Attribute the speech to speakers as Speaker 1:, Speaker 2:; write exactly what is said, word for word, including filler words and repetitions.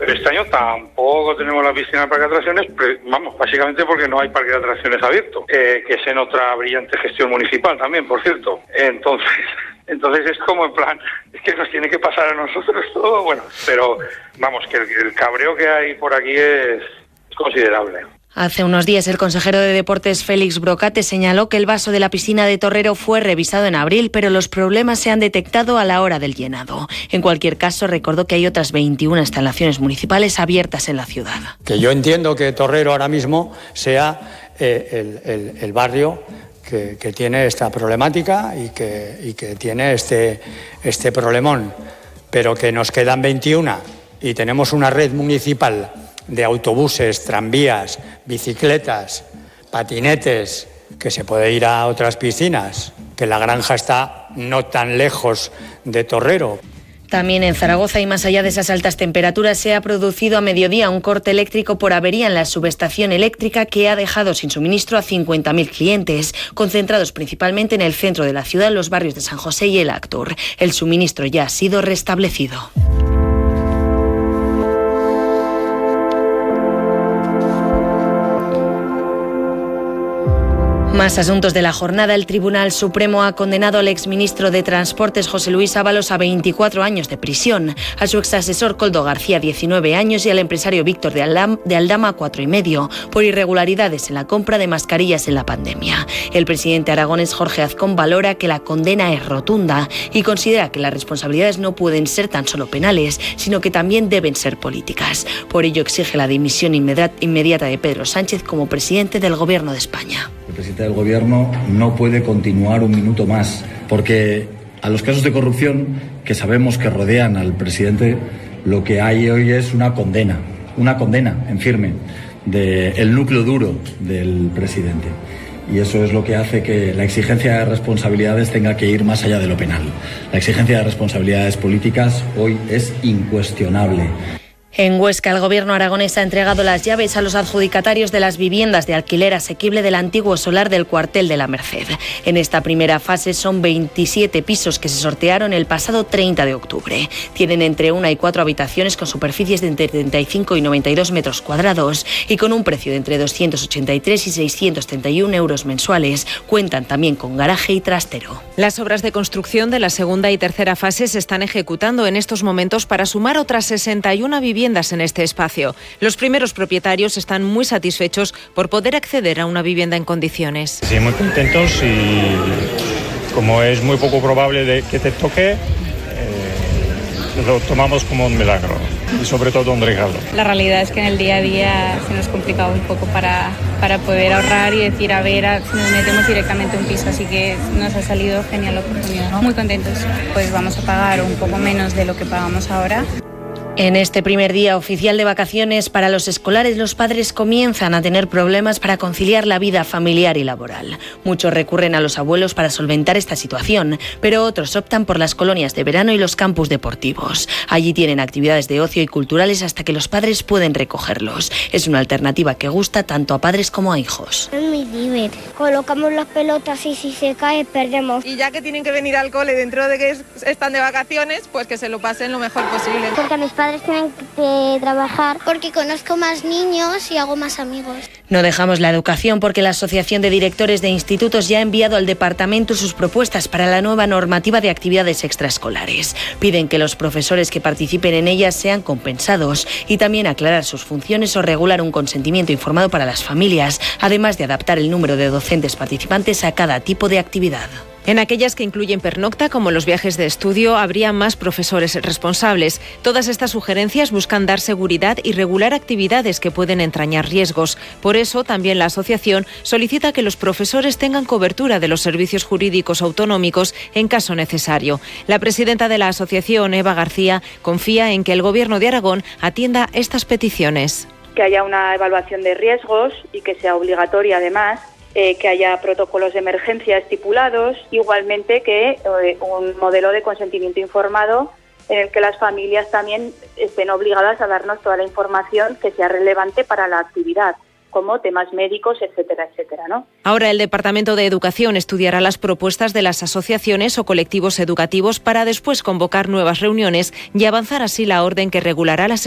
Speaker 1: Pero este año tampoco tenemos la piscina de parque de atracciones, vamos, básicamente porque no hay parque de atracciones abierto, eh, que es en otra brillante gestión municipal también, por cierto. Entonces, entonces es como en plan, es que nos tiene que pasar a nosotros todo, bueno, pero vamos, que el, el cabreo que hay por aquí es, es considerable.
Speaker 2: Hace unos días el consejero de Deportes Félix Brocate señaló que el vaso de la piscina de Torrero fue revisado en abril, pero los problemas se han detectado a la hora del llenado. En cualquier caso, recordó que hay otras veintiuna instalaciones municipales abiertas en la ciudad.
Speaker 3: Que yo entiendo que Torrero ahora mismo sea eh, el, el, el barrio que, que tiene esta problemática y que, y que tiene este, este problemón, pero que nos quedan veintiuna y tenemos una red municipal de autobuses, tranvías, bicicletas, patinetes, que se puede ir a otras piscinas, que la granja está no tan lejos de Torrero.
Speaker 2: También en Zaragoza y más allá de esas altas temperaturas se ha producido a mediodía un corte eléctrico por avería en la subestación eléctrica que ha dejado sin suministro a cincuenta mil clientes, concentrados principalmente en el centro de la ciudad, en los barrios de San José y el Actor. El suministro ya ha sido restablecido. Más asuntos de la jornada. El Tribunal Supremo ha condenado al exministro de Transportes José Luis Ábalos a veinticuatro años de prisión, a su exasesor Koldo García diecinueve años y al empresario Víctor de Aldama, de Aldama cuatro y medio por irregularidades en la compra de mascarillas en la pandemia. El presidente aragonés Jorge Azcón valora que la condena es rotunda y considera que las responsabilidades no pueden ser tan solo penales, sino que también deben ser políticas. Por ello exige la dimisión inmediata de Pedro Sánchez como presidente del Gobierno de España.
Speaker 4: El presidente del Gobierno no puede continuar un minuto más, porque a los casos de corrupción que sabemos que rodean al presidente, lo que hay hoy es una condena, una condena en firme del núcleo duro del presidente. Y eso es lo que hace que la exigencia de responsabilidades tenga que ir más allá de lo penal. La exigencia de responsabilidades políticas hoy es incuestionable.
Speaker 2: En Huesca, el Gobierno aragonés ha entregado las llaves a los adjudicatarios de las viviendas de alquiler asequible del antiguo solar del cuartel de la Merced. En esta primera fase son veintisiete pisos que se sortearon el pasado treinta de octubre. Tienen entre una y cuatro habitaciones con superficies de entre treinta y cinco y noventa y dos metros cuadrados y con un precio de entre doscientos ochenta y tres y seiscientos treinta y uno euros mensuales. Cuentan también con garaje y trastero.
Speaker 5: Las obras de construcción de la segunda y tercera fase se están ejecutando en estos momentos para sumar otras sesenta y una viviendas en este espacio. Los primeros propietarios están muy satisfechos por poder acceder a una vivienda en condiciones.
Speaker 6: Sí, muy contentos y como es muy poco probable de que te toque, eh, lo tomamos como un milagro y sobre todo un regalo.
Speaker 7: La realidad es que en el día a día se nos complicaba un poco para, para poder ahorrar y decir, a ver, a, nos metemos directamente un piso, así que nos ha salido genial la oportunidad. Muy contentos, pues vamos a pagar un poco menos de lo que pagamos ahora.
Speaker 2: En este primer día oficial de vacaciones para los escolares, los padres comienzan a tener problemas para conciliar la vida familiar y laboral. Muchos recurren a los abuelos para solventar esta situación, pero otros optan por las colonias de verano y los campus deportivos. Allí tienen actividades de ocio y culturales hasta que los padres pueden recogerlos. Es una alternativa que gusta tanto a padres como a hijos.
Speaker 8: Es muy divertido. Colocamos las pelotas y si se cae perdemos.
Speaker 9: Y ya que tienen que venir al cole dentro de que están de vacaciones, pues que se lo pasen lo mejor posible.
Speaker 8: Porque mis padres tienen que trabajar. Porque conozco más niños y hago más amigos.
Speaker 2: No dejamos la educación porque la Asociación de Directores de Institutos ya ha enviado al departamento sus propuestas para la nueva normativa de actividades extraescolares. Piden que los profesores que participen en ellas sean compensados y también aclarar sus funciones o regular un consentimiento informado para las familias, además de adaptar el número de docentes participantes a cada tipo de actividad.
Speaker 5: En aquellas que incluyen pernocta, como los viajes de estudio, habría más profesores responsables. Todas estas sugerencias buscan dar seguridad y regular actividades que pueden entrañar riesgos. Por eso, también la asociación solicita que los profesores tengan cobertura de los servicios jurídicos autonómicos en caso necesario. La presidenta de la asociación, Eva García, confía en que el Gobierno de Aragón atienda estas peticiones.
Speaker 10: Que haya una evaluación de riesgos y que sea obligatoria además. Eh, que haya protocolos de emergencia estipulados, igualmente que eh, un modelo de consentimiento informado en el que las familias también estén obligadas a darnos toda la información que sea relevante para la actividad, como temas médicos, etcétera, etcétera, ¿no?
Speaker 5: Ahora el Departamento de Educación estudiará las propuestas de las asociaciones o colectivos educativos para después convocar nuevas reuniones y avanzar así la orden que regulará las